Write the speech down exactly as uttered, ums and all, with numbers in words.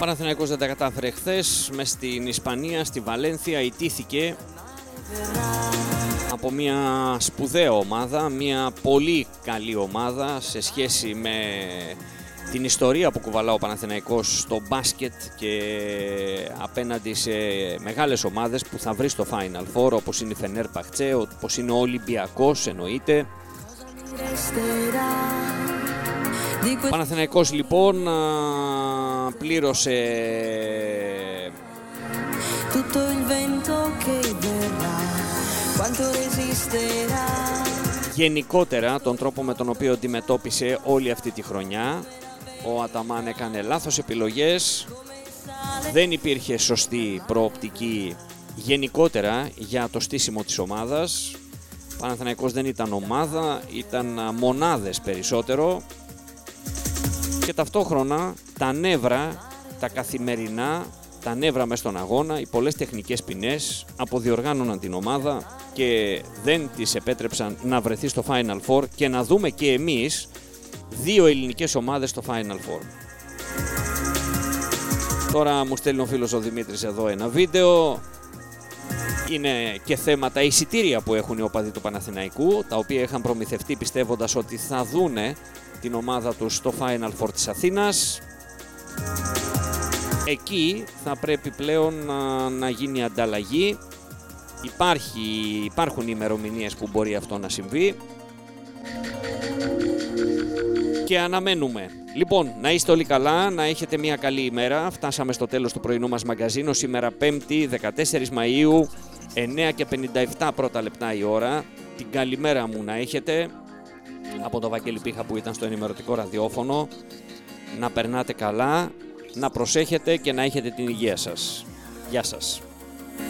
Παναθηναϊκός δεν τα κατάφερε χθες, μες στην Ισπανία, στη Βαλένθια, ιτήθηκε από μια σπουδαία ομάδα, μια πολύ καλή ομάδα σε σχέση με την ιστορία που κουβαλά ο Παναθηναϊκός στο μπάσκετ και απέναντι σε μεγάλες ομάδες που θα βρει στο Final Four, όπως είναι η Φενέρμπαχτσε, όπως είναι ο Ολυμπιακός εννοείται. Ο Παναθηναϊκός λοιπόν πλήρωσε γενικότερα τον τρόπο με τον οποίο αντιμετώπισε όλη αυτή τη χρονιά. Ο Αταμάν έκανε λάθος επιλογές, δεν υπήρχε σωστή προοπτική γενικότερα για το στήσιμο της ομάδας. Ο Παναθηναϊκός δεν ήταν ομάδα, ήταν μονάδες περισσότερο και ταυτόχρονα τα νεύρα, τα καθημερινά, τα νεύρα μες στον αγώνα, οι πολλές τεχνικές ποινές αποδιοργάνωναν την ομάδα και δεν της επέτρεψαν να βρεθεί στο Final Four και να δούμε και εμείς δύο ελληνικές ομάδες στο Final Four. Τώρα μου στέλνει ο φίλος ο Δημήτρης εδώ ένα βίντεο. Είναι και θέματα εισιτήρια που έχουν οι οπαδοί του Παναθηναϊκού, τα οποία είχαν προμηθευτεί πιστεύοντας ότι θα δούνε την ομάδα τους στο Final Four της Αθήνας. Εκεί θα πρέπει πλέον να, να γίνει ανταλλαγή. Υπάρχει, υπάρχουν ημερομηνίες που μπορεί αυτό να συμβεί και αναμένουμε. Λοιπόν, να είστε όλοι καλά, να έχετε μια καλή ημέρα. Φτάσαμε στο τέλος του πρωινού μας μαγκαζίνου. Σήμερα Πέμπτη, δεκατέσσερις Μαΐου, εννέα και πενήντα επτά πρώτα λεπτά η ώρα. Την καλημέρα μου να έχετε από τον Βαγγέλη Πίχα που ήταν στο ενημερωτικό ραδιόφωνο. Να περνάτε καλά, να προσέχετε και να έχετε την υγεία σας. Γεια σας.